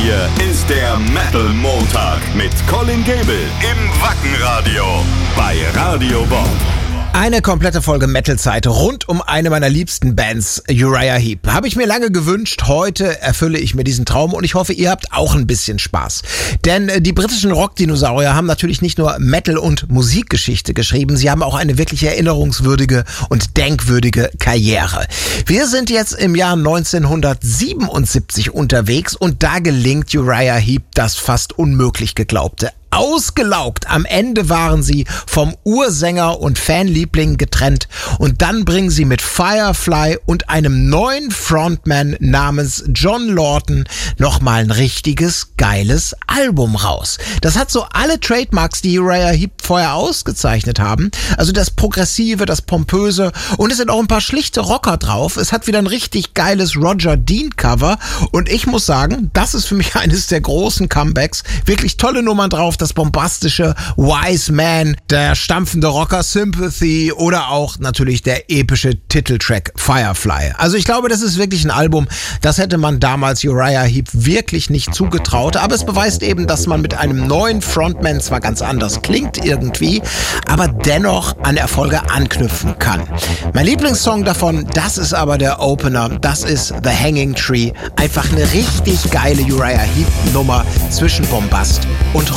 Hier ist der Metal Montag mit Colin Gable im Wackenradio bei Radio Bob. Eine komplette Folge Metal-Zeit rund um eine meiner liebsten Bands, Uriah Heep. Habe ich mir lange gewünscht, heute erfülle ich mir diesen Traum und ich hoffe, ihr habt auch ein bisschen Spaß. Denn die britischen Rockdinosaurier haben natürlich nicht nur Metal- und Musikgeschichte geschrieben, sie haben auch eine wirklich erinnerungswürdige und denkwürdige Karriere. Wir sind jetzt im Jahr 1977 unterwegs und da gelingt Uriah Heep das fast unmöglich geglaubte. Ausgelaugt. Am Ende waren sie vom Ursänger und Fanliebling getrennt und dann bringen sie mit Firefly und einem neuen Frontman namens John Lawton nochmal ein richtiges, geiles Album raus. Das hat so alle Trademarks, die Uriah Heep vorher ausgezeichnet haben. Also das Progressive, das Pompöse und es sind auch ein paar schlichte Rocker drauf. Es hat wieder ein richtig geiles Roger Dean Cover und ich muss sagen, das ist für mich eines der großen Comebacks. Wirklich tolle Nummern drauf. Das bombastische Wise Man, der stampfende Rocker Sympathy oder auch natürlich der epische Titeltrack Firefly. Also ich glaube, das ist wirklich ein Album, das hätte man damals Uriah Heep wirklich nicht zugetraut, aber es beweist eben, dass man mit einem neuen Frontman zwar ganz anders klingt irgendwie, aber dennoch an Erfolge anknüpfen kann. Mein Lieblingssong davon, das ist aber der Opener, das ist The Hanging Tree. Einfach eine richtig geile Uriah Heep Nummer zwischen Bombast und